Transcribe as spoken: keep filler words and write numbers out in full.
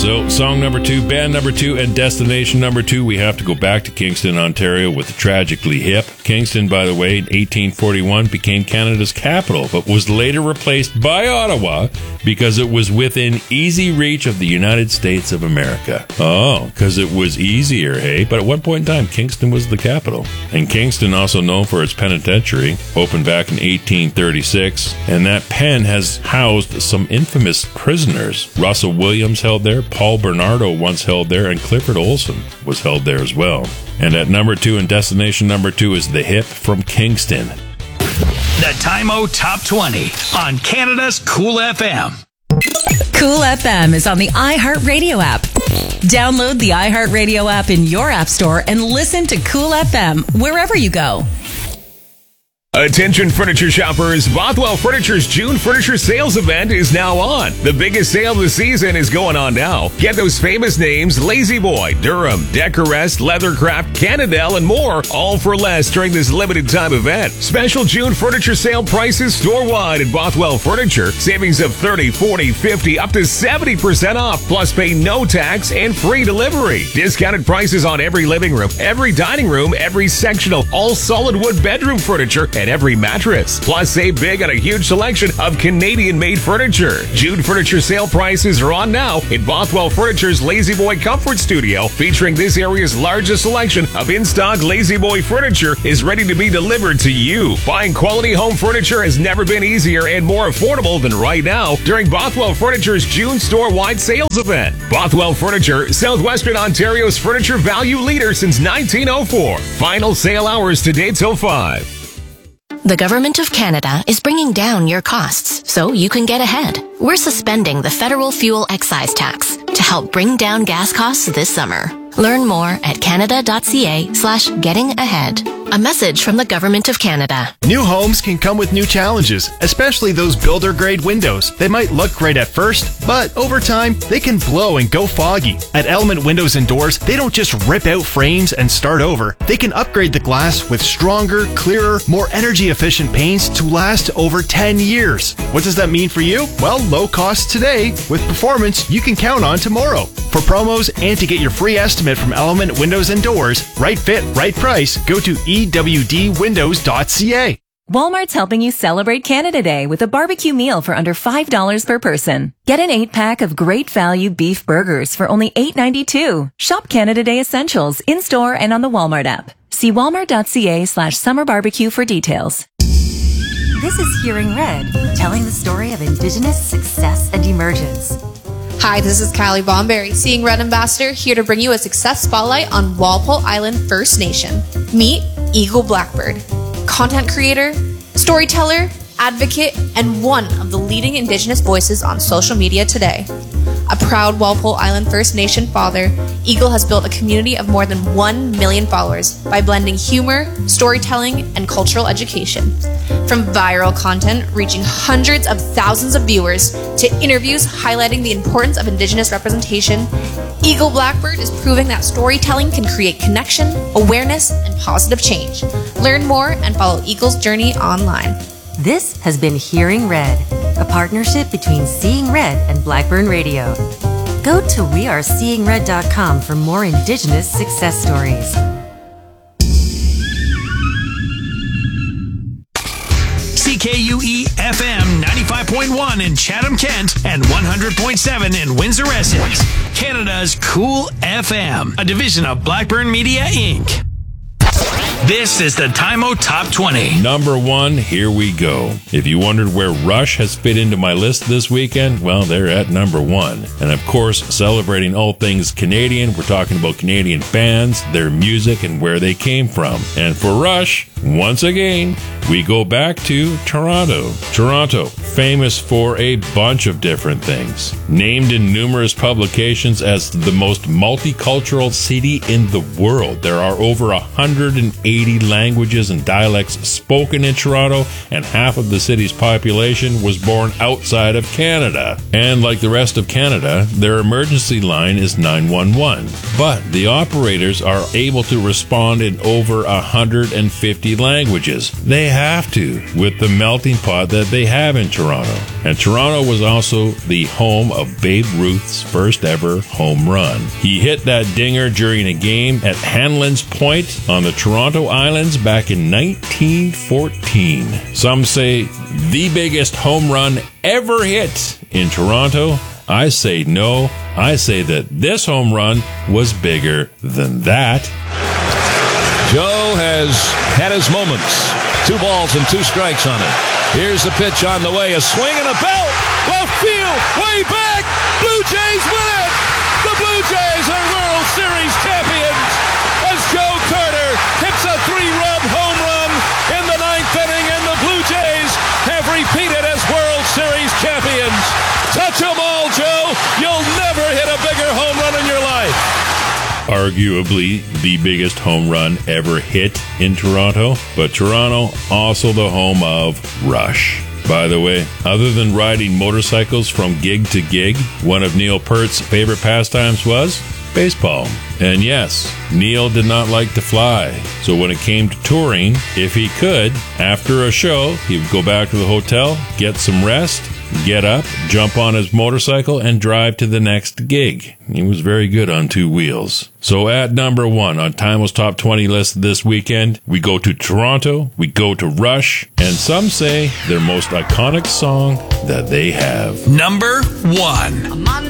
So, song number two, band number two, and destination number two, we have to go back to Kingston, Ontario with the Tragically Hip. Kingston, by the way, in eighteen forty-one became Canada's capital, but was later replaced by Ottawa because it was within easy reach of the United States of America. Oh, because it was easier, hey? But at one point in time, Kingston was the capital. And Kingston, also known for its penitentiary, opened back in eighteen thirty-six, and that pen has housed some infamous prisoners. Russell Williams held there, Paul Bernardo once held there, and Clifford Olson was held there as well. And at number two and destination number two is The Hip from Kingston. The Time-O Top twenty on Canada's Cool F M. Cool F M is on the iHeartRadio app. Download the iHeartRadio app in your app store and listen to Cool F M wherever you go. Attention furniture shoppers, Bothwell Furniture's June Furniture Sales Event is now on. The biggest sale of the season is going on now. Get those famous names, Lazy Boy, Durham, Decorest, Leathercraft, Cannondale, and more, all for less during this limited time event. Special June Furniture Sale prices store-wide at Bothwell Furniture. Savings of thirty, forty, fifty, up to seventy percent off, plus pay no tax and free delivery. Discounted prices on every living room, every dining room, every sectional, all solid wood bedroom furniture, and every mattress. Plus, save big on a huge selection of Canadian-made furniture. June Furniture Sale prices are on now in Bothwell Furniture's Lazy Boy Comfort Studio, featuring this area's largest selection of in-stock Lazy Boy furniture is ready to be delivered to you. Buying quality home furniture has never been easier and more affordable than right now during Bothwell Furniture's June store-wide sales event. Bothwell Furniture, Southwestern Ontario's furniture value leader since nineteen oh four. Final sale hours today till five. The Government of Canada is bringing down your costs so you can get ahead. We're suspending the federal fuel excise tax to help bring down gas costs this summer. Learn more at canada.ca slash getting ahead. A message from the Government of Canada. New homes can come with new challenges, especially those builder-grade windows. They might look great at first, but over time, they can blow and go foggy. At Element Windows and Doors, they don't just rip out frames and start over. They can upgrade the glass with stronger, clearer, more energy-efficient paints to last over ten years. What does that mean for you? Well, low cost today with performance you can count on tomorrow. For promos and to get your free estimate from Element Windows and Doors, right fit, right price, go to e w d windows dot c a. Walmart's helping you celebrate Canada Day with a barbecue meal for under five dollars per person. Get an eight-pack of great value beef burgers for only eight ninety-two. Shop Canada Day Essentials in-store and on the Walmart app. See walmart.ca slash summer barbecue for details. This is Hearing Red, telling the story of Indigenous success and emergence. Hi, this is Callie Bomberry, Seeing Red Ambassador, here to bring you a success spotlight on Walpole Island First Nation. Meet Eagle Blackbird, content creator, storyteller, advocate, and one of the leading Indigenous voices on social media today. A proud Walpole Island First Nation father, Eagle has built a community of more than one million followers by blending humor, storytelling, and cultural education. From viral content reaching hundreds of thousands of viewers to interviews highlighting the importance of Indigenous representation, Eagle Blackbird is proving that storytelling can create connection, awareness, and positive change. Learn more and follow Eagle's journey online. This has been Hearing Red, a partnership between Seeing Red and Blackburn Radio. Go to we are seeing red dot com for more Indigenous success stories. C K U E F M ninety-five point one in Chatham-Kent and one hundred point seven in Windsor-Essex. Canada's Cool F M, a division of Blackburn Media, Incorporated. This is the Time-O Top twenty. Number one, here we go. If you wondered where Rush has fit into my list this weekend, well, they're at number one. And of course, celebrating all things Canadian, we're talking about Canadian bands, their music, and where they came from. And for Rush, once again, we go back to Toronto. Toronto, famous for a bunch of different things. Named in numerous publications as the most multicultural city in the world. There are over one hundred eighty languages and dialects spoken in Toronto, and half of the city's population was born outside of Canada. And like the rest of Canada, their emergency line is nine one one. But the operators are able to respond in over one hundred fifty fifty languages. They have to, with the melting pot that they have in Toronto. And Toronto was also the home of Babe Ruth's first ever home run. He hit that dinger during a game at Hanlan's Point on the Toronto Islands back in nineteen fourteen. Some say the biggest home run ever hit in Toronto. I say no. I say that this home run was bigger than that. Joe has had his moments. Two balls and two strikes on it. Here's the pitch on the way. A swing and a belt. Left field. Way back. Blue Jays win it. The Blue Jays are World Series champions as Joe Carter hits a three-run home run in the ninth inning, and the Blue Jays have repeated as World Series champions. Touch 'em all, Joe. You'll never hit a bigger home run in your life. Arguably the biggest home run ever hit in Toronto, but Toronto also the home of Rush. By the way, other than riding motorcycles from gig to gig, one of Neil Peart's favorite pastimes was baseball. And yes, Neil did not like to fly. So when it came to touring, if he could, after a show, he would go back to the hotel, get some rest, get up, jump on his motorcycle, and drive to the next gig. He was very good on two wheels. So at number one on Timeless Top twenty list this weekend, we go to Toronto, we go to Rush, and some say their most iconic song that they have. Number one.